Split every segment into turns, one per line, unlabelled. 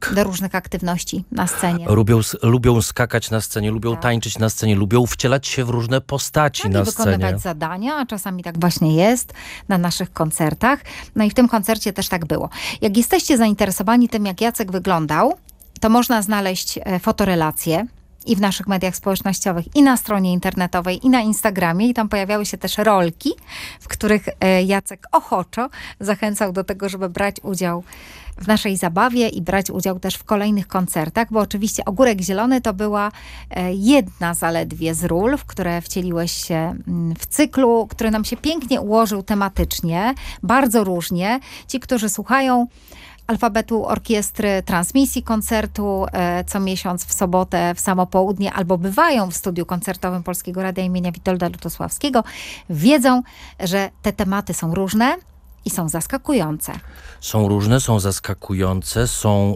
do różnych aktywności na scenie.
Lubią skakać na scenie, lubią tańczyć na scenie, lubią wcielać się w różne postaci na scenie.
Wykonywać zadania, a czasami tak właśnie jest na naszych koncertach. No i w tym koncercie też tak było. Jak jesteście zainteresowani tym, jak Jacek wyglądał, to można znaleźć fotorelacje i w naszych mediach społecznościowych, i na stronie internetowej, i na Instagramie. I tam pojawiały się też rolki, w których Jacek ochoczo zachęcał do tego, żeby brać udział w naszej zabawie i brać udział też w kolejnych koncertach, bo oczywiście Ogórek Zielony to była jedna zaledwie z ról, w które wcieliłeś się w cyklu, który nam się pięknie ułożył tematycznie, bardzo różnie. Ci, którzy słuchają Alfabetu Orkiestry, transmisji koncertu co miesiąc w sobotę w samo południe, albo bywają w studiu koncertowym Polskiego Radia imienia Witolda Lutosławskiego, wiedzą, że te tematy są różne i są zaskakujące.
Są różne, są zaskakujące, są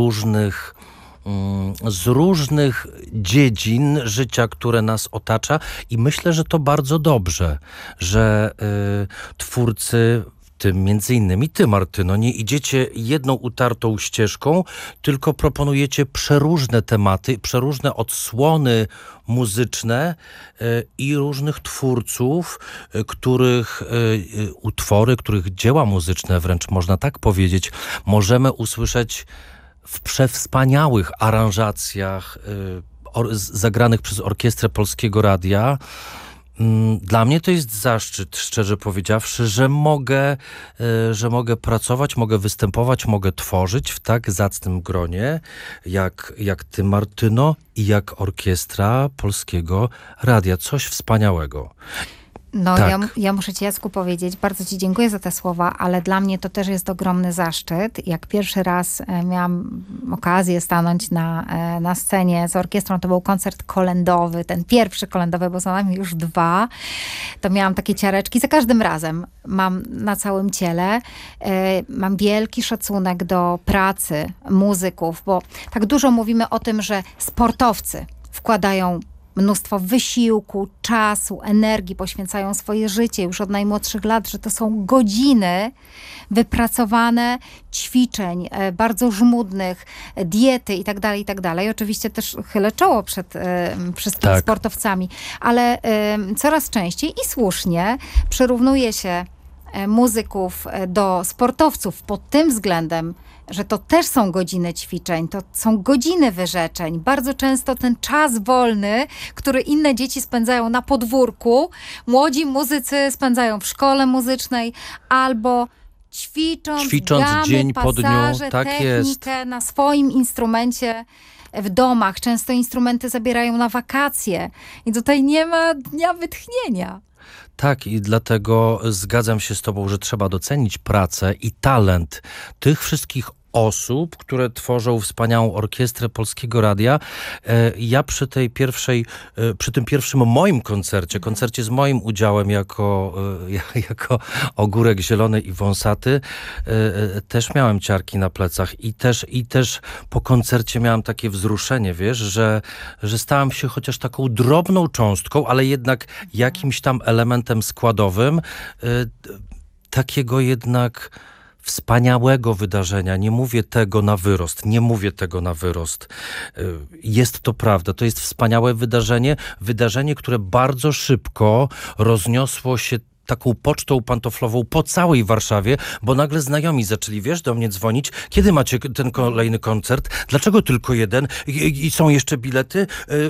z różnych dziedzin życia, które nas otacza, i myślę, że to bardzo dobrze, że twórcy, w tym między innymi ty, Martyno, nie idziecie jedną utartą ścieżką, tylko proponujecie przeróżne tematy, przeróżne odsłony muzyczne i różnych twórców, których utwory, których dzieła muzyczne, wręcz można tak powiedzieć, możemy usłyszeć w przewspaniałych aranżacjach zagranych przez Orkiestrę Polskiego Radia. Dla mnie to jest zaszczyt, szczerze powiedziawszy, że mogę pracować, mogę występować, mogę tworzyć w tak zacnym gronie, jak ty, Martyno, i jak Orkiestra Polskiego Radia. Coś wspaniałego.
No,
Tak.
ja muszę ci, Jacku, powiedzieć, bardzo ci dziękuję za te słowa, ale dla mnie to też jest ogromny zaszczyt. Jak pierwszy raz miałam okazję stanąć na scenie z orkiestrą, to był koncert kolędowy, ten pierwszy kolędowy, bo za nami już dwa, to miałam takie ciareczki. Za każdym razem mam na całym ciele. Mam wielki szacunek do pracy muzyków, bo tak dużo mówimy o tym, że sportowcy wkładają mnóstwo wysiłku, czasu, energii, poświęcają swoje życie już od najmłodszych lat, że to są godziny wypracowane ćwiczeń, bardzo żmudnych, diety i tak dalej, i tak dalej. Oczywiście też chylę czoło przed wszystkimi sportowcami, ale coraz częściej i słusznie przyrównuje się muzyków do sportowców pod tym względem, że to też są godziny ćwiczeń, to są godziny wyrzeczeń. Bardzo często ten czas wolny, który inne dzieci spędzają na podwórku, młodzi muzycy spędzają w szkole muzycznej albo ćwicząc gamy,
dzień po dniu, tak
technikę
jest.
Na swoim instrumencie w domach. Często instrumenty zabierają na wakacje i tutaj nie ma dnia wytchnienia.
Tak, i dlatego zgadzam się z tobą, że trzeba docenić pracę i talent tych wszystkich osób, które tworzą wspaniałą Orkiestrę Polskiego Radia. Ja przy tym pierwszym moim koncercie z moim udziałem jako Ogórek Zielony i Wąsaty, też miałem ciarki na plecach i też po koncercie miałem takie wzruszenie, wiesz, że stałem się chociaż taką drobną cząstką, ale jednak jakimś tam elementem składowym takiego jednak wspaniałego wydarzenia. Nie mówię tego na wyrost. Jest to prawda. To jest wspaniałe wydarzenie, które bardzo szybko rozniosło się taką pocztą pantoflową po całej Warszawie, bo nagle znajomi zaczęli, do mnie dzwonić. Kiedy macie ten kolejny koncert? Dlaczego tylko jeden? I są jeszcze bilety?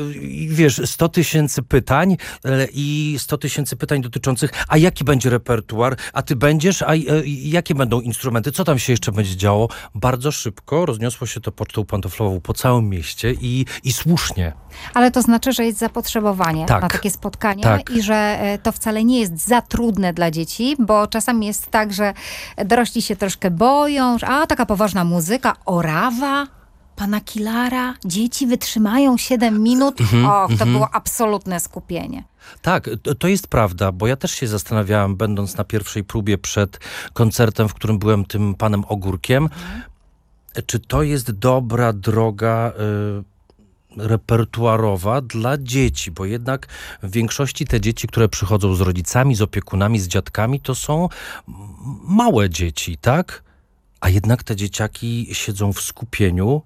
100 000 pytań i 100 000 pytań dotyczących, a jaki będzie repertuar? A ty będziesz? A jakie będą instrumenty? Co tam się jeszcze będzie działo? Bardzo szybko rozniosło się to pocztą pantoflową po całym mieście i słusznie.
Ale to znaczy, że jest zapotrzebowanie na takie spotkania i że to wcale nie jest za trudne dla dzieci, bo czasami jest tak, że dorośli się troszkę boją, że taka poważna muzyka, Orawa, Pana Kilara, dzieci wytrzymają 7 minut. To było absolutne skupienie.
Tak, to jest prawda, bo ja też się zastanawiałem, będąc na pierwszej próbie przed koncertem, w którym byłem tym panem Ogórkiem, czy to jest dobra droga repertuarowa dla dzieci, bo jednak w większości te dzieci, które przychodzą z rodzicami, z opiekunami, z dziadkami, to są małe dzieci, tak? A jednak te dzieciaki siedzą w skupieniu